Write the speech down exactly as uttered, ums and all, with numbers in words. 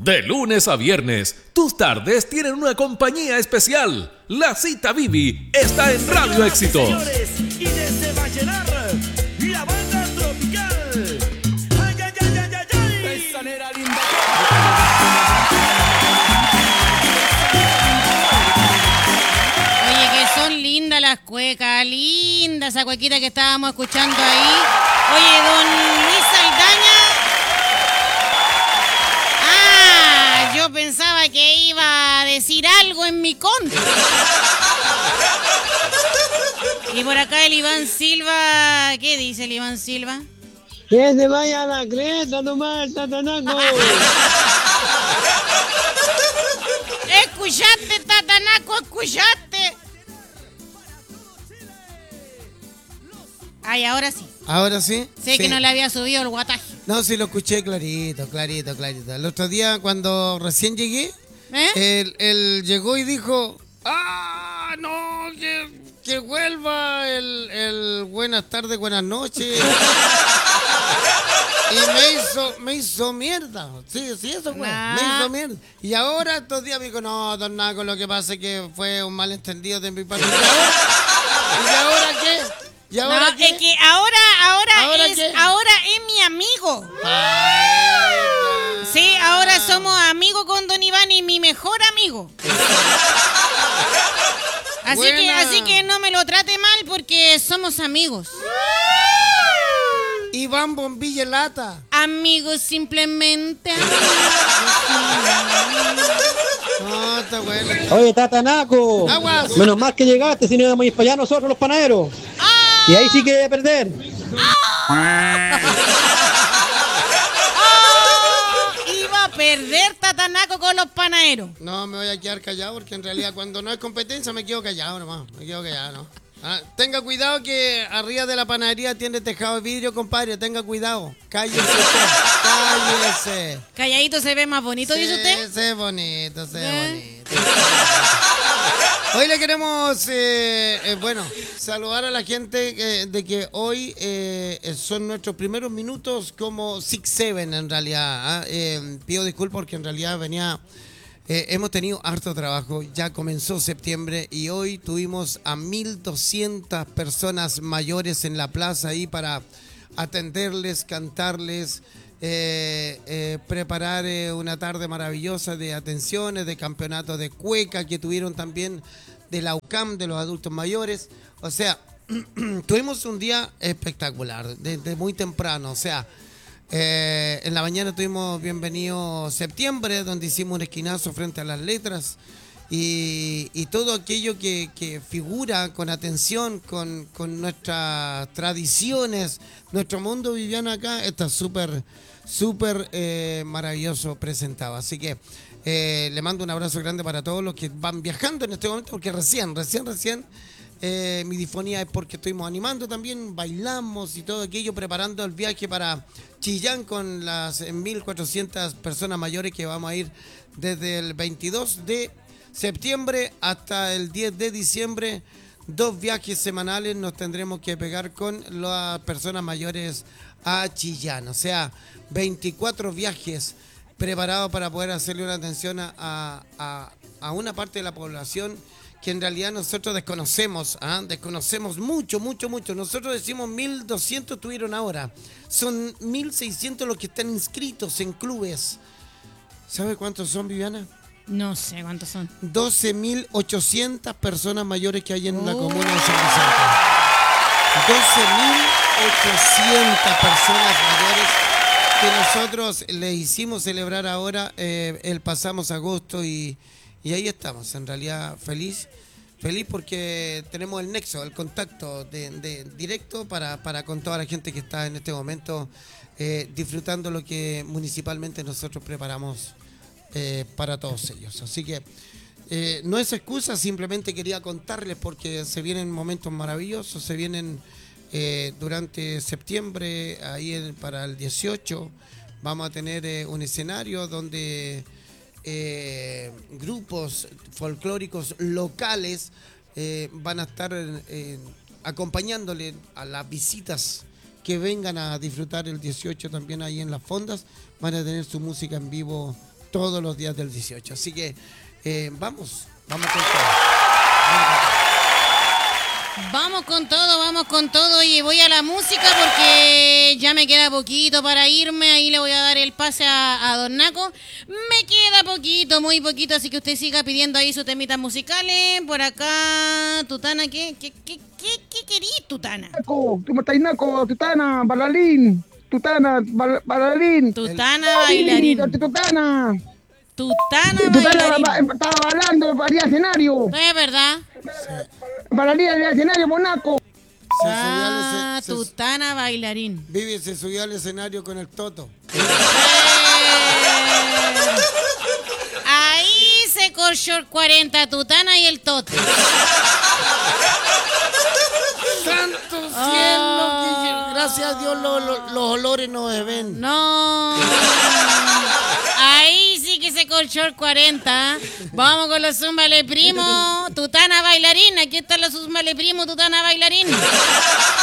De lunes a viernes, tus tardes tienen una compañía especial. La Cita Bibi está en Radio Éxito. Señores, y desde Vallenar, la banda tropical. Ay, ay, ay, ay, ay, ay. Pesanera linda. Oye, que son lindas las cuecas, linda esa cuequita que estábamos escuchando ahí. Oye, don Luis Saldaña. Ah, yo pensaba que iba a decir algo en mi contra. Y por acá el Iván Silva, ¿qué dice el Iván Silva? Que se vaya a la cresta nomás, Tatanaco. Escuchaste, Tatanaco, escuchaste. Ay, ahora sí. ¿Ahora sí? Sé sí. que no le había subido el guataje. No, sí lo escuché clarito, clarito, clarito. El otro día cuando recién llegué, ¿Eh? él, él llegó y dijo, ¡ah, no, que, que vuelva el, el buenas tardes, buenas noches! Y me hizo, me hizo mierda. Sí, sí, eso fue. Nah. Me hizo mierda. Y ahora estos días me dijo, no, don Naco, lo que pasa es que fue un malentendido de mi parte. ¿Y ahora? ¿Y ahora qué? ¿Y ahora No, qué? es que ahora, ahora, ¿Ahora es, qué? ahora es mi amigo. Ay, Sí, ahora somos amigos con Don Iván y mi mejor amigo. Así que, Buena. así que no me lo trate mal porque somos amigos. Iván Bombilla Lata. Amigos simplemente. No, está bueno. Oye, Tatanaco. Aguas. Menos mal que llegaste, si no íbamos a ir para allá nosotros los panaderos. Y ahí sí que iba a perder. ¡Oh! Iba a perder Tatanaco con los panaderos. No, me voy a quedar callado porque en realidad cuando no es competencia me quedo callado nomás. Me quedo callado, ¿no? Ah, tenga cuidado que arriba de la panadería tiene tejado de vidrio, compadre. Tenga cuidado. Cállese usted. Cállese. Calladito se ve más bonito, dice usted. Se ve bonito, se ve ¿Eh? bonito. Hoy le queremos, eh, eh, bueno, saludar a la gente eh, de que hoy eh, son nuestros primeros minutos como Six Seven en realidad. ¿ah? Eh, pido disculpas porque en realidad venía, eh, hemos tenido harto trabajo, ya comenzó septiembre y hoy tuvimos a mil doscientas personas mayores en la plaza ahí para atenderles, cantarles. Eh, eh, preparar eh, una tarde maravillosa de atenciones, de campeonatos de cueca que tuvieron también de la U C A M, de los adultos mayores. O sea, tuvimos un día espectacular, desde muy temprano. O sea, eh, en la mañana tuvimos Bienvenido Septiembre, donde hicimos un esquinazo frente a las letras. Y, y todo aquello que, que figura con atención, con, con nuestras tradiciones, nuestro mundo viviano acá, está súper, súper eh, maravilloso presentado. Así que eh, le mando un abrazo grande para todos los que van viajando en este momento, porque recién, recién, recién, eh, mi difonía es porque estuvimos animando también, bailamos y todo aquello, preparando el viaje para Chillán con las mil cuatrocientas personas mayores que vamos a ir desde el veintidós de septiembre hasta el diez de diciembre. Dos viajes semanales nos tendremos que pegar con las personas mayores a Chillán. O sea, veinticuatro viajes preparados para poder hacerle una atención a, a, a una parte de la población que en realidad nosotros desconocemos. ¿ah? Desconocemos mucho, mucho, mucho. Nosotros decimos mil doscientos tuvieron ahora. Son mil seiscientos los que están inscritos en clubes. ¿Sabe cuántos son, Viviana? No sé cuántos son. doce mil ochocientas personas mayores que hay en la Oh. comuna de San Vicente. doce mil ochocientas personas mayores que nosotros les hicimos celebrar ahora eh, el pasamos agosto y, y ahí estamos, en realidad feliz. Feliz porque tenemos el nexo, el contacto de, de directo para, para con toda la gente que está en este momento eh, disfrutando lo que municipalmente nosotros preparamos Eh, para todos ellos. Así que eh, no es excusa, simplemente quería contarles porque se vienen momentos maravillosos, se vienen eh, durante septiembre, ahí en, para el dieciocho, vamos a tener eh, un escenario donde eh, grupos folclóricos locales eh, van a estar eh, acompañándole a las visitas que vengan a disfrutar el dieciocho también ahí en las fondas, van a tener su música en vivo todos los días del dieciocho. Así que eh, vamos, vamos con todo. Vamos con todo. Vamos con todo, vamos con todo. Y voy a la música porque ya me queda poquito para irme. Ahí le voy a dar el pase a, a Don Naco. Me queda poquito, muy poquito. Así que usted siga pidiendo ahí sus temitas musicales. Por acá, Tutana, ¿qué, qué, qué, qué, qué querís, Tutana? Naco, ¿cómo estás, Naco? Tutana, bailarín. Tutana, ba- bailarín. Tutana, bailarín. Tutana. Tutana, Tutana bailarín. ba- estaba bailando para el escenario. Es verdad. Bailarín del escenario, Monaco. Se subió Ah, al esce- se- Tutana, bailarín. Vivi se subió al escenario con el Toto. Eh, Ahí se corchó el cuarenta, Tutana y el Toto. ¡Santo cielo! Que, gracias a Dios lo- lo- los olores no se ven. No. Ahí sí que se corchó el cuarenta. Vamos con los Zúmbale Primo. Tutana bailarín. Aquí están los Zúmbale Primo, Tutana bailarín.